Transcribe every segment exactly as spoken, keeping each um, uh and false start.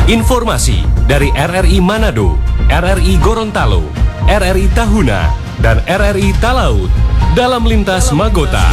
Informasi dari R R I Manado, R R I Gorontalo, R R I Tahuna, dan R R I Talaut dalam Lintas Magota.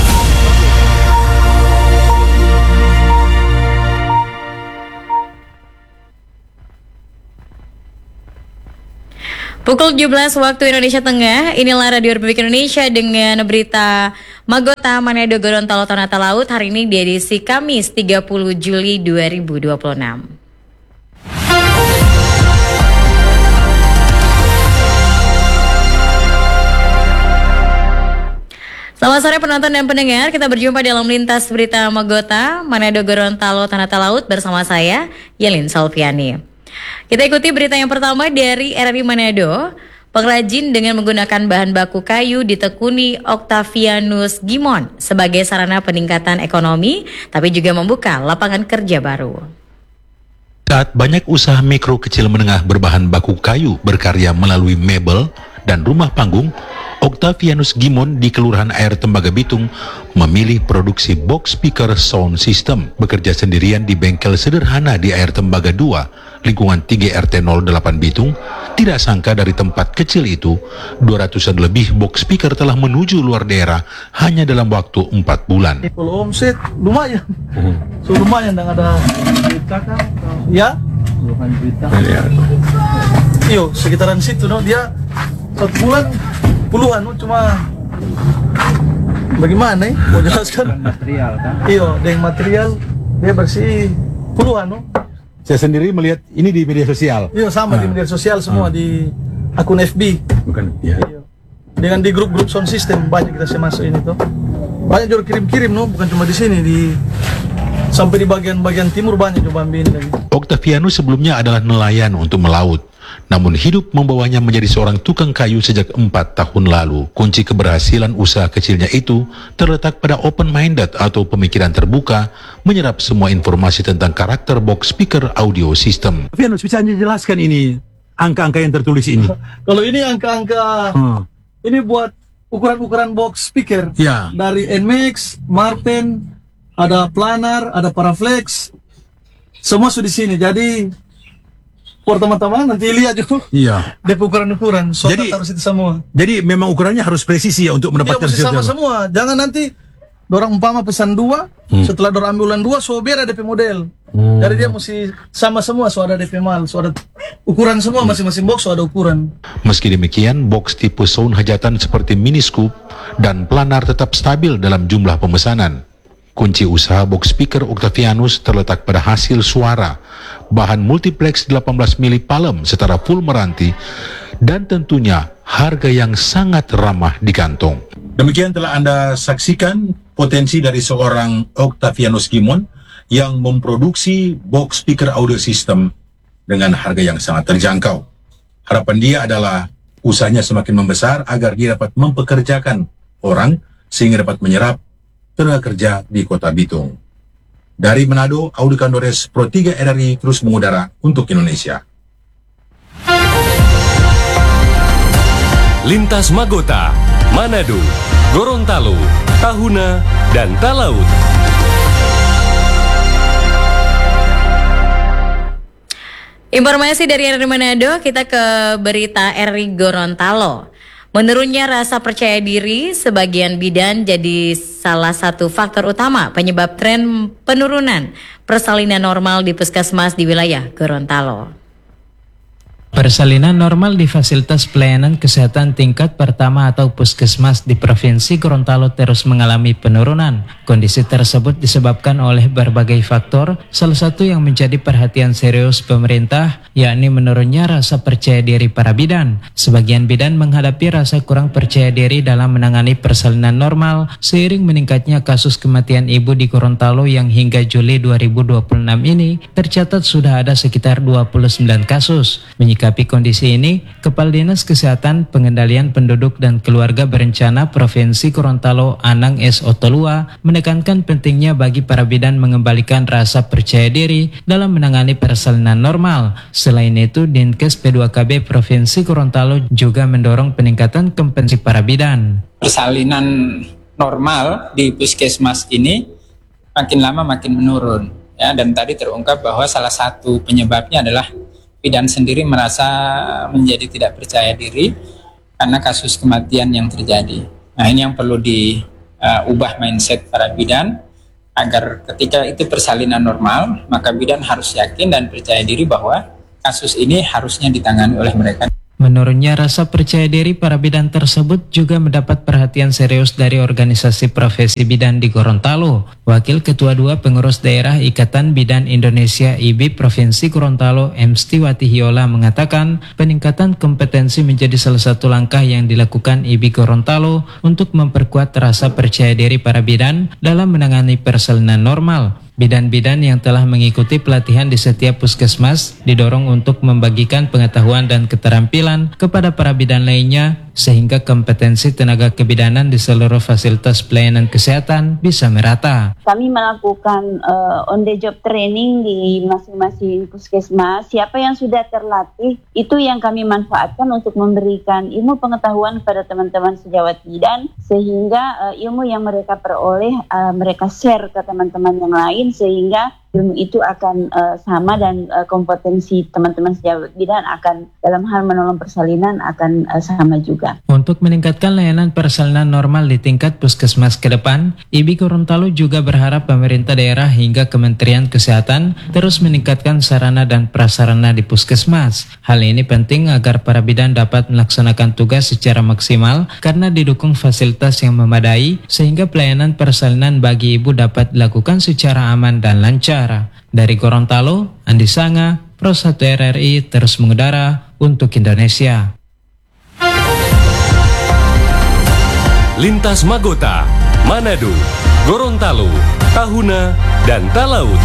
Pukul tujuh belas waktu Indonesia Tengah, inilah Radio Republik Indonesia dengan berita Magota Manado Gorontalo Tanah Talaut hari ini di edisi Kamis tiga puluh Juli dua ribu dua puluh enam. Selamat sore penonton dan pendengar, kita berjumpa dalam Lintas Berita Magota Manado Gorontalo Tanah Talaut bersama saya, Yelin Salviani. Kita ikuti berita yang pertama dari R R I Manado. Pengrajin dengan menggunakan bahan baku kayu ditekuni Octavianus Gimon sebagai sarana peningkatan ekonomi, tapi juga membuka lapangan kerja baru. Saat banyak usaha mikro kecil menengah berbahan baku kayu berkarya melalui mebel dan rumah panggung, Octavianus Gimon di Kelurahan Air Tembaga Bitung memilih produksi box speaker sound system, bekerja sendirian di bengkel sederhana di Air Tembaga dua, lingkungan tiga R T nol delapan Bitung. Tidak sangka dari tempat kecil itu, dua ratusan lebih box speaker telah menuju luar daerah hanya dalam waktu empat bulan. Kalau omset lumayan, hmm. so lumayan dan ada juta kan? Ya, puluhan juta. Iyo, sekitaran situ, no dia satu bulan puluhan, no? Cuma bagaimana nih? Mau jelaskan? Material kan? Iyo, dengan material dia bersih puluhan, no? Saya sendiri melihat ini di media sosial. Iya sama ah. di media sosial semua ah. di akun F B. Bukan ya. Iya. Dengan di grup-grup sound system banyak kita masuk ini tuh. Banyak juga kirim-kirim no, bukan cuma di sini di sampai di bagian-bagian timur banyak juga ambil lagi. Octavianus sebelumnya adalah nelayan untuk melaut. Namun hidup membawanya menjadi seorang tukang kayu sejak empat tahun lalu. Kunci keberhasilan usaha kecilnya itu terletak pada open-minded atau pemikiran terbuka, menyerap semua informasi tentang karakter box speaker audio system. Octavianus, bisa Anda jelaskan ini angka-angka yang tertulis ini? Kalau ini angka-angka, hmm. ini buat ukuran-ukuran box speaker. Ya. Dari N M X, Martin, ada Planar, ada Paraflex, semua sudah di sini. Jadi buat teman-teman nanti lihat juga. Iya. Dia ukuran-ukuran. So jadi harus itu semua. Jadi memang ukurannya harus presisi ya untuk mendapatkan hasil. Sama semua. Jangan nanti dorang umpama pesan dua, hmm. setelah dorang ambil ulang dua, so biar ada D P model. Hmm. Jadi dia mesti sama semua, so ada D P mal, so ada ukuran semua, masing-masing box so ada ukuran. Meski demikian, box tipe sound hajatan seperti mini scoop dan planar tetap stabil dalam jumlah pemesanan. Kunci usaha box speaker Octavianus terletak pada hasil suara, bahan multiplex delapan belas mili palem setara full meranti, dan tentunya harga yang sangat ramah di kantong. Demikian telah Anda saksikan potensi dari seorang Octavianus Gimon yang memproduksi box speaker audio system dengan harga yang sangat terjangkau. Harapan dia adalah usahanya semakin membesar agar dia dapat mempekerjakan orang sehingga dapat menyerap tenaga kerja di Kota Bitung. Dari Manado, Audi Kandores, Pro tiga R R I terus mengudara untuk Indonesia. Lintas Magota, Manado, Gorontalo, Tahuna, dan Talaut. Informasi dari R R I Manado, kita ke berita R R I Gorontalo. Menurunnya rasa percaya diri sebagian bidan jadi salah satu faktor utama penyebab tren penurunan persalinan normal di puskesmas di wilayah Gorontalo. Persalinan normal di fasilitas pelayanan kesehatan tingkat pertama atau puskesmas di Provinsi Gorontalo terus mengalami penurunan. Kondisi tersebut disebabkan oleh berbagai faktor, salah satu yang menjadi perhatian serius pemerintah, yakni menurunnya rasa percaya diri para bidan. Sebagian bidan menghadapi rasa kurang percaya diri dalam menangani persalinan normal, seiring meningkatnya kasus kematian ibu di Gorontalo yang hingga Juli dua ribu dua puluh enam ini tercatat sudah ada sekitar dua puluh sembilan kasus. Menyikapi kondisi ini, Kepala Dinas Kesehatan, Pengendalian Penduduk dan Keluarga Berencana Provinsi Gorontalo Anang S. Otolua menekankan pentingnya bagi para bidan mengembalikan rasa percaya diri dalam menangani persalinan normal. Selain itu, Dinkes P dua K B Provinsi Gorontalo juga mendorong peningkatan kompetensi para bidan. Persalinan normal di puskesmas ini makin lama makin menurun. ya, dan tadi terungkap bahwa salah satu penyebabnya adalah bidan sendiri merasa menjadi tidak percaya diri karena kasus kematian yang terjadi. Nah, ini yang perlu diubah uh, mindset para bidan agar ketika itu persalinan normal, maka bidan harus yakin dan percaya diri bahwa kasus ini harusnya ditangani oleh mereka. Menurutnya, rasa percaya diri para bidan tersebut juga mendapat perhatian serius dari organisasi profesi bidan di Gorontalo. Wakil Ketua dua Pengurus Daerah Ikatan Bidan Indonesia I B I Provinsi Gorontalo, M. Stiwati Hiola, mengatakan peningkatan kompetensi menjadi salah satu langkah yang dilakukan I B I Gorontalo untuk memperkuat rasa percaya diri para bidan dalam menangani persalinan normal. Bidan-bidan yang telah mengikuti pelatihan di setiap puskesmas didorong untuk membagikan pengetahuan dan keterampilan kepada para bidan lainnya sehingga kompetensi tenaga kebidanan di seluruh fasilitas pelayanan kesehatan bisa merata. Kami melakukan uh, on the job training di masing-masing puskesmas. Siapa yang sudah terlatih itu yang kami manfaatkan untuk memberikan ilmu pengetahuan kepada teman-teman sejawat bidan sehingga uh, ilmu yang mereka peroleh uh, mereka share ke teman-teman yang lain sehingga ilmu itu akan uh, sama dan uh, kompetensi teman-teman sejawat bidan akan dalam hal menolong persalinan akan uh, sama juga. Untuk meningkatkan layanan persalinan normal di tingkat puskesmas ke depan, I B I Gorontalo juga berharap pemerintah daerah hingga Kementerian Kesehatan terus meningkatkan sarana dan prasarana di puskesmas. Hal ini penting agar para bidan dapat melaksanakan tugas secara maksimal karena didukung fasilitas yang memadai sehingga pelayanan persalinan bagi ibu dapat dilakukan secara aman dan lancar. Dari Gorontalo, Andi Sanga, Pro satu R R I terus mengudara untuk Indonesia. Lintas Magota, Manado, Gorontalo, Tahuna, dan Talaut.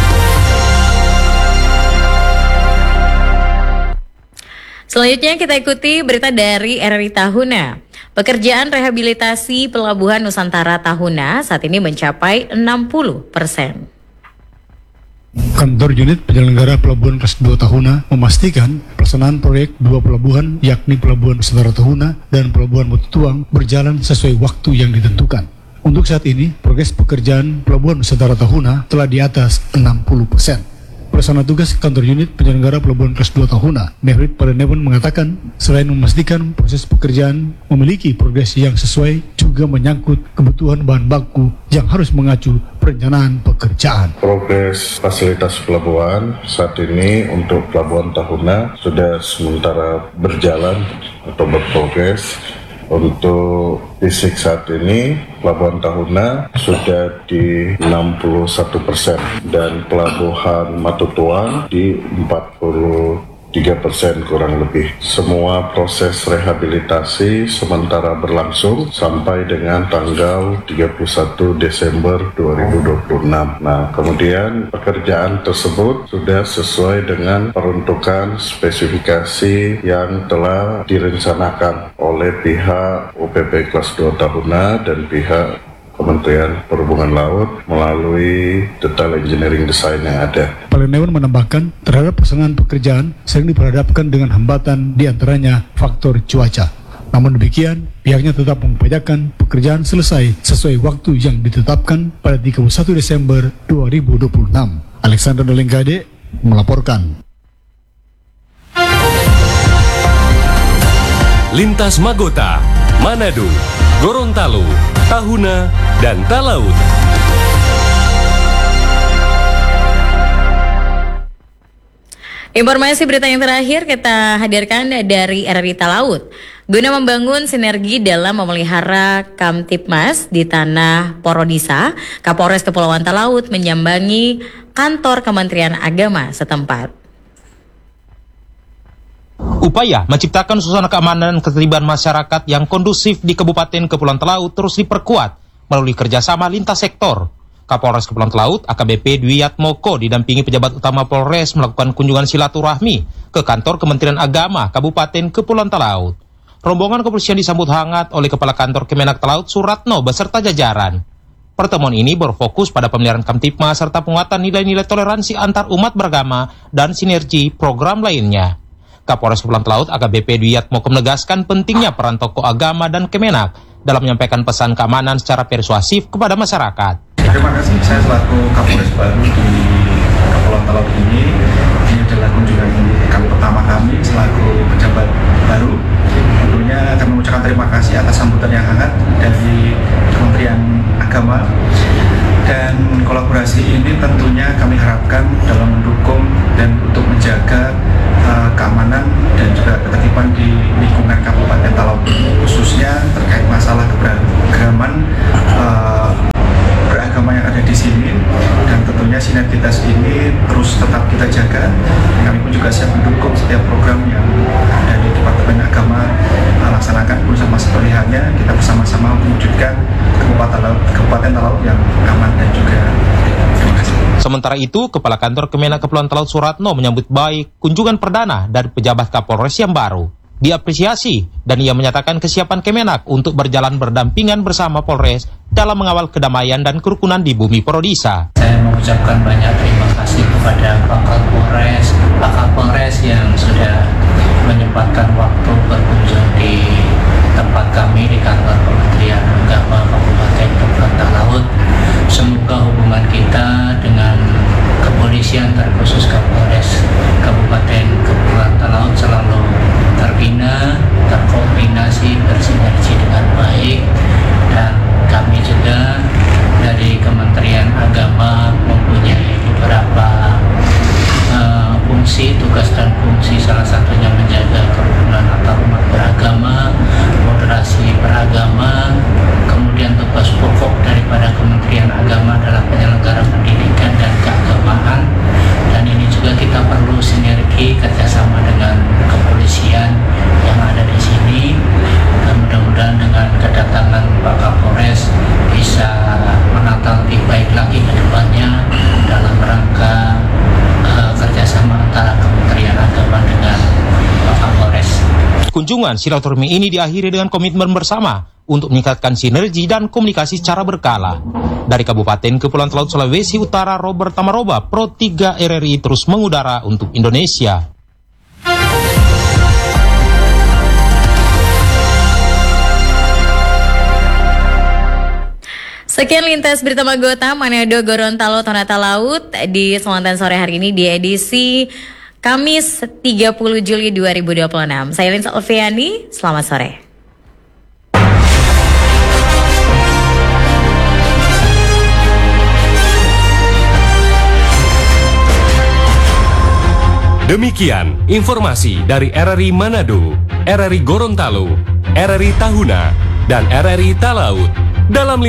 Selanjutnya kita ikuti berita dari R R I Tahuna. Pekerjaan rehabilitasi Pelabuhan Nusantara Tahuna saat ini mencapai enam puluh persen. Kantor Unit Penyelenggara Pelabuhan Kelas dua Tahuna memastikan pelaksanaan proyek dua pelabuhan yakni Pelabuhan Nusantara Tahuna dan Pelabuhan Batu Tuang berjalan sesuai waktu yang ditentukan. Untuk saat ini, progres pekerjaan Pelabuhan Nusantara Tahuna telah di atas enam puluh persen. Pelaksana tugas Kantor Unit Penyelenggara Pelabuhan Kelas dua Tahuna, Mehrit Padenewan, mengatakan selain memastikan proses pekerjaan memiliki progres yang sesuai, juga menyangkut kebutuhan bahan baku yang harus mengacu perencanaan pekerjaan. Progres fasilitas pelabuhan saat ini untuk Pelabuhan Tahuna sudah sementara berjalan atau berprogres. Untuk fisik saat ini Pelabuhan Tahuna sudah di enam puluh satu persen dan Pelabuhan Batu Tuang di empat puluh tiga persen kurang lebih. Semua proses rehabilitasi sementara berlangsung sampai dengan tanggal tiga puluh satu Desember dua ribu dua puluh enam. Nah, kemudian pekerjaan tersebut sudah sesuai dengan peruntukan spesifikasi yang telah direncanakan oleh pihak U P P Kelas dua Tahuna dan pihak Kementerian Perhubungan Laut melalui detail engineering design yang ada. Padenewan menambahkan terhadap pelaksanaan pekerjaan sering diperhadapkan dengan hambatan diantaranya faktor cuaca. Namun demikian, pihaknya tetap mengupayakan pekerjaan selesai sesuai waktu yang ditetapkan pada tiga puluh satu Desember dua ribu dua puluh enam. Alexander Dolenggade melaporkan. Lintas Magota, Manado, Gorontalo, Tahuna, dan Talaut. Informasi berita yang terakhir kita hadirkan dari R R I Talaut. Guna membangun sinergi dalam memelihara Kamtipmas di Tanah Porodisa, Kapolres Kepulauan Talaut menyambangi kantor Kementerian Agama setempat. Upaya menciptakan suasana keamanan dan keterlibatan masyarakat yang kondusif di Kabupaten Kepulauan Talaut terus diperkuat melalui kerjasama lintas sektor. Kapolres Kepulauan Talaut A K B P Dwi Yatmoko didampingi pejabat utama Polres melakukan kunjungan silaturahmi ke kantor Kementerian Agama Kabupaten Kepulauan Talaut. Rombongan kepolisian disambut hangat oleh Kepala Kantor Kemenak Talaut Suratno beserta jajaran. Pertemuan ini berfokus pada pemeliharaan Kamtipmas serta penguatan nilai-nilai toleransi antar umat beragama dan sinergi program lainnya. Kapolres Kepulauan Talaut A K B P Dwi Yatmoko menegaskan pentingnya peran tokoh agama dan Kemenak dalam menyampaikan pesan keamanan secara persuasif kepada masyarakat. terima kasih. Saya selaku Kapolres baru di Kepulauan Talaut ini, ini adalah kunjungan kali pertama kami selaku pejabat baru. Tentunya kami mengucapkan terima kasih atas sambutan yang hangat dari Kementerian Agama, dan kolaborasi ini tentunya kami harapkan dalam mendukung dan untuk menjaga uh, keamanan dan juga ketertiban di lingkungan Kabupaten Talaut, khususnya terkait masalah keberagaman uh, beragama yang ada di sini, dan tentunya sinergitas ini terus tetap kita jaga. Kami pun juga siap mendukung setiap program yang dari Departemen Agama uh, laksanakan bersama seperti halnya kita bersama-sama mewujudkan Kabupaten Talaut, Kabupaten Talaut yang aman dan juga. Terima kasih. Sementara itu, Kepala Kantor Kemenak Kepulauan Talaut Suratno menyambut baik kunjungan perdana dari pejabat Kapolres yang baru. Diapresiasi dan ia menyatakan kesiapan Kemenak untuk berjalan berdampingan bersama Polres dalam mengawal kedamaian dan kerukunan di bumi Prodisa. Saya mengucapkan banyak terima kasih kepada Pak Kapolres, Pak Kapolres yang sudah menyempatkan waktu berkunjung di tempat kami di kantor Kementerian Agama Kabupaten Kepulauan Talaut. Semoga hubungan kita dengan kepolisian terkhusus Kapolres Kabupaten Kepulauan Talaut selalu terbina, terkoordinasi, bersinergi dengan baik, dan kami juga dari Kementerian Agama mempunyai beberapa uh, fungsi, tugas dan fungsi, salah satunya menjaga kerukunan antar umat beragama, moderasi beragama, kemudian tugas pokok daripada Kementerian Agama adalah penyelenggara pendidikan dan keagamaan, dan ini juga kita perlu sinergi kerjasama dengan kepolisian yang ada di sini, dan mudah-mudahan dengan kedatangan Pak Kapolres bisa menata lebih baik lagi ke depannya dalam rangka uh, kerjasama antara Kementerian Agama dengan Pak Kapolres. Kunjungan silaturahmi ini diakhiri dengan komitmen bersama untuk meningkatkan sinergi dan komunikasi secara berkala. Dari Kabupaten Kepulauan Talaut Sulawesi Utara, Robert Tamaroba, Pro tiga R R I terus mengudara untuk Indonesia. Sekian lintas berita Magota, Manado, Gorontalo, Tonata Laut di Selatan sore hari ini di edisi Kamis tiga puluh Juli dua ribu dua puluh enam. Saya Lin Salviani, selamat sore. Demikian informasi dari R R I Manado, R R I Gorontalo, R R I Tahuna, dan R R I Talaut dalam